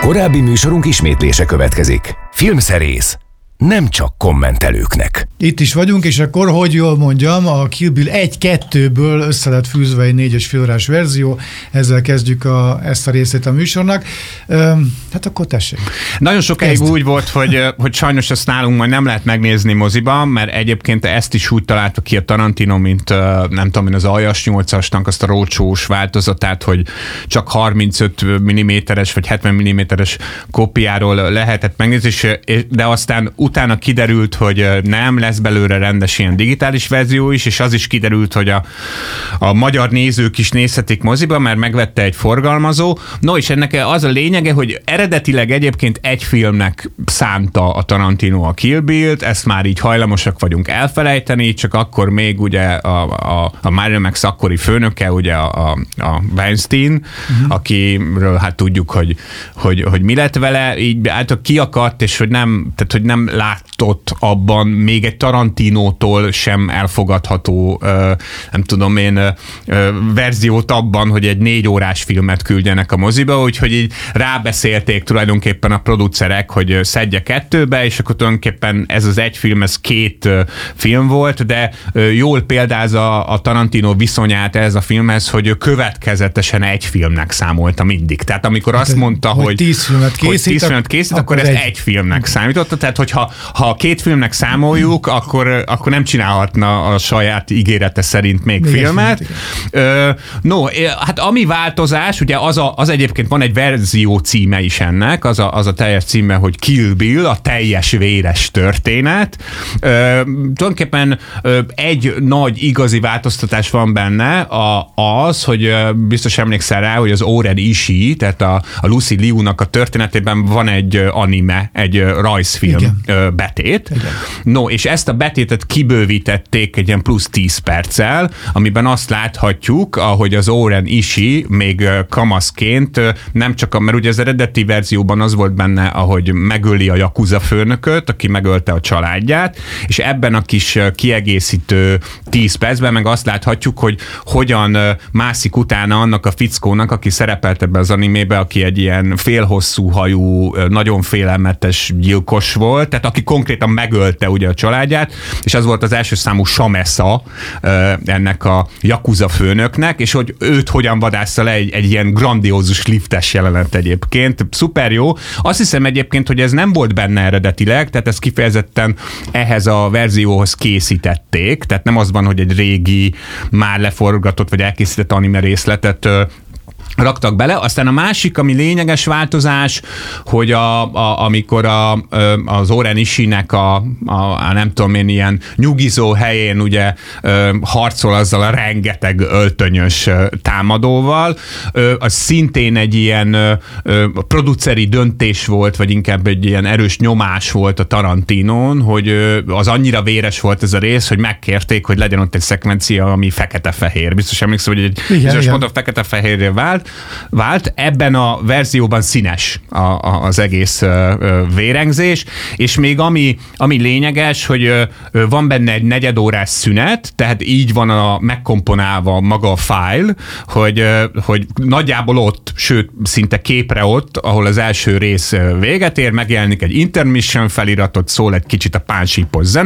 Korábbi műsorunk ismétlése következik. Filmszerész. Nem csak kommentelőknek. Itt is vagyunk, és akkor, hogy jól mondjam, a Kill Bill 1-2-ből össze lett fűzve egy 4,5 órás verzió. Ezzel kezdjük ezt a részét a műsornak. Hát akkor tessék. Nagyon sokáig úgy volt, hogy sajnos ezt nálunk majd nem lehet megnézni moziban, mert egyébként ezt is úgy találta ki a Tarantino, mint nem tudom én, az Aljas 8-asnak azt a rócsós változatát, hogy csak 35 mm-es vagy 70 mm-es kópiáról lehetett megnézni, de aztán utána kiderült, hogy nem, lesz belőle rendes ilyen digitális verzió is, és az is kiderült, hogy a magyar nézők is nézhetik moziba, mert megvette egy forgalmazó. No, és ennek az a lényege, hogy eredetileg egyébként egy filmnek szánta a Tarantino a Kill Bill-t, ezt már így hajlamosak vagyunk elfelejteni, csak akkor még ugye a Miramax akkori főnöke, ugye a Weinstein, akiről hát tudjuk, hogy mi lett vele, így által kiakadt, és hogy nem látott abban még egy Tarantinótól sem elfogadható, nem tudom én, verziót abban, hogy egy 4 órás filmet küldjenek a moziba, úgyhogy így rábeszélték tulajdonképpen a producerek, hogy szedje 2-be, és akkor tulajdonképpen ez az egy film, ez 2 film volt, de jól példázza a Tarantino viszonyát ez a filmhez, hogy ő következetesen egy filmnek számolta mindig. Tehát amikor azt mondta, hogy 10 filmet készít, akkor ezt egy filmnek számította. Tehát hogyha 2 filmnek számoljuk, akkor nem csinálhatna a saját ígérete szerint még filmet. No, hát ami változás, ugye az egyébként van egy verzió címe is ennek, az a teljes címe, hogy Kill Bill, a teljes véres történet. Tulajdonképpen egy nagy igazi változtatás van benne, az, hogy biztos emlékszel rá, hogy az Oren Ishii, tehát a Lucy Liu-nak a történetében van egy anime, egy rajzfilm betét. Igen. No, és ezt a betétet kibővítették egy ilyen plusz 10 perccel, amiben azt láthatjuk, ahogy az Oren Ishii még kamaszként nem csak mert ugye az eredeti verzióban az volt benne, ahogy megöli a Yakuza főnököt, aki megölte a családját, és ebben a kis kiegészítő 10 percben meg azt láthatjuk, hogy hogyan mászik utána annak a fickónak, aki szerepelt ebbe az animébe, aki egy ilyen félhosszú hajú, nagyon félelmetes gyilkos volt, tehát aki konkrétan megölte ugye a családját, és az volt az első számú Samesa ennek a Yakuza főnöknek, és hogy őt hogyan vadásza le egy ilyen grandiózus liftes jelenet egyébként. Szuper jó. Azt hiszem egyébként, hogy ez nem volt benne eredetileg, tehát ezt kifejezetten ehhez a verzióhoz készítették, tehát nem az van, hogy egy régi, már leforgatott vagy elkészített anime részletet raktak bele. Aztán a másik, ami lényeges változás, hogy amikor az Oren Ishii-nek a nem tudom én, ilyen nyugizó helyén ugye harcol azzal a rengeteg öltönyös támadóval, az szintén egy ilyen produceri döntés volt, vagy inkább egy ilyen erős nyomás volt a Tarantinón, hogy az annyira véres volt ez a rész, hogy megkérték, hogy legyen ott egy szekvencia, ami fekete-fehér. Biztos emlékszem, hogy egy bizonyos ponton fekete-fehérre vált. Ebben a verzióban színes az egész vérengzés, és még ami lényeges, hogy van benne egy negyedórás szünet, tehát így van megkomponálva maga a file, hogy nagyjából ott, sőt, szinte képre ott, ahol az első rész véget ér, megjelenik egy intermission feliratot, szól egy kicsit a pánsípos zene,